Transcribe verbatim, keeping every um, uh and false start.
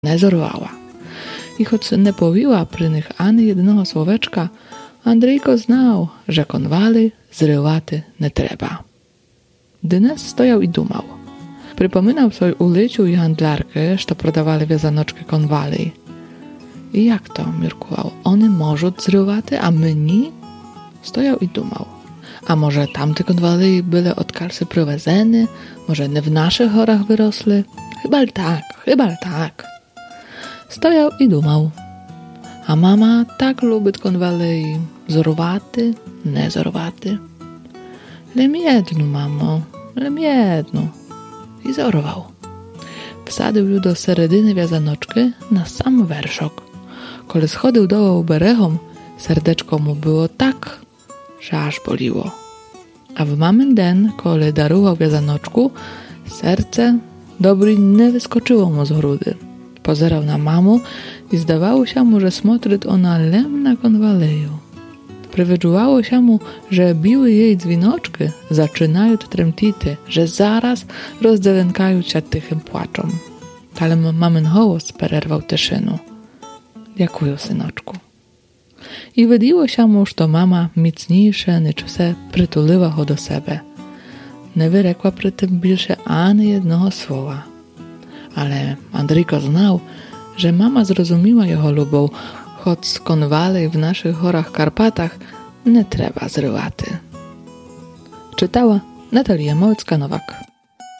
ne zorwała. I choć ne powiła pry nich ani jednego słoweczka, Andryjko znał, że konwaly zrywaty nie trzeba. Dynes stojał i dumał. Przypominał sobie uliciu i handlarkę, że prodawali wiązanoczki konwali. I jak to, mirkował, one możą zrywaty, a my nie? Stojał i dumał. A może tamte konwali były od kalsy prowadzone? Może nie w naszych horach wyrosły? Chyba tak, chyba tak. Stojał i dumał. A mama tak lubi konwali zorwaty, nie zorwaty. Lem jedno, mamo, lem jedno. I zorwał. Wsadził ją do seredyny wiązanoczki na sam werszok. Kiedy schodził dołu berechom, serdeczko mu było tak, że aż boliło. A w mamyn den, kiedy darował wiązanoczku, serce dobry nie wyskoczyło mu z grudy. Pozerał na mamu i zdawało się mu, że smotryt ona lem na konwaleju. Przywyczuwało się mu, że biły jej dzwinoczki zaczynają tremtity, że zaraz rozdzielenkają się tychym płaczom. Ale mamyn hołos przerwał tyszynu. Dziękuję, synoczku. I wydiło się mu, że mama mocniejsze niż se przytuliła ho do siebie. Nie wyrekła przy tym bільше ani jednego słowa. Ale Andryjko znał, że mama zrozumiała jego lubą, choć z konwalej w naszych horach Karpatach nie trzeba zrywaty. Czytała Natalia Małecka-Nowak.